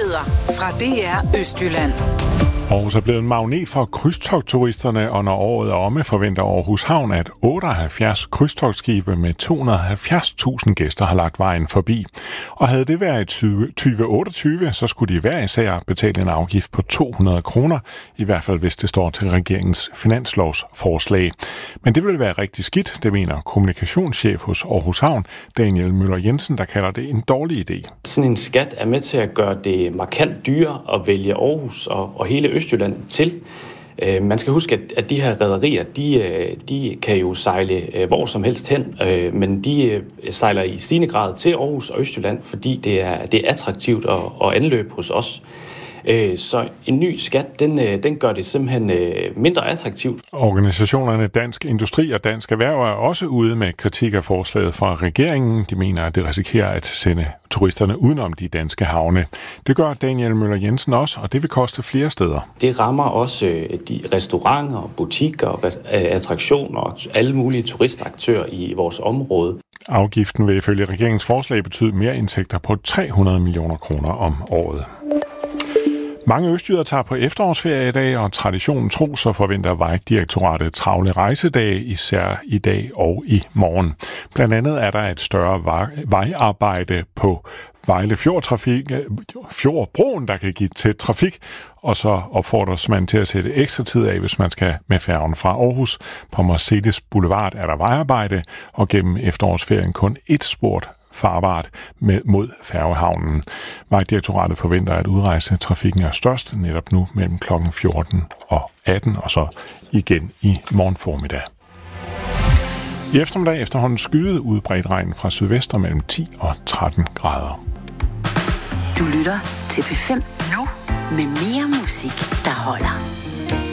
Nyheder fra DR Østjylland. Aarhus er blevet en magnet for krydstogtturisterne, og når året er omme, forventer Aarhus Havn, at 78 krydstogtskibe med 270.000 gæster har lagt vejen forbi. Og havde det været 2028, så skulle de hver især betale en afgift på 200 kroner, i hvert fald hvis det står til regeringens finanslovsforslag. Men det vil være rigtig skidt, det mener kommunikationschef hos Aarhus Havn, Daniel Møller Jensen, der kalder det en dårlig idé. Sådan en skat er med til at gøre det markant dyrere at vælge Aarhus og hele Østjylland til. Man skal huske, at de her rederier, de kan jo sejle hvor som helst hen, men de sejler i stigende grad til Aarhus og Østjylland, fordi det er attraktivt at anløbe hos os. Så en ny skat, den gør det simpelthen mindre attraktivt. Organisationerne Dansk Industri og Dansk Erhverv er også ude med kritik af forslaget fra regeringen. De mener, at det risikerer at sende turisterne udenom de danske havne. Det gør Daniel Møller Jensen også, og det vil koste flere steder. Det rammer også de restauranter, butikker, attraktioner og alle mulige turistaktører i vores område. Afgiften vil ifølge regeringens forslag betyde mere indtægter på 300 millioner kroner om året. Mange østjyder tager på efterårsferie i dag, og traditionen tro, så forventer Vejdirektoratet travle rejsedage, især i dag og i morgen. Blandt andet er der et større vejarbejde på Vejle Fjordbroen, der kan give tæt trafik, og så opfordres man til at sætte ekstra tid af, hvis man skal med færgen fra Aarhus. På Mercedes Boulevard er der vejarbejde, og gennem efterårsferien kun et spor farbart mod færgehavnen. Vejdirektoratet forventer, at udrejsetrafikken er størst netop nu mellem kl. 14 og 18, og så igen i morgen formiddag. I eftermiddag efterhånden skyet udbredt regn fra sydvest og mellem 10 og 13 grader. Du lytter til P5 nu med mere musik, der holder.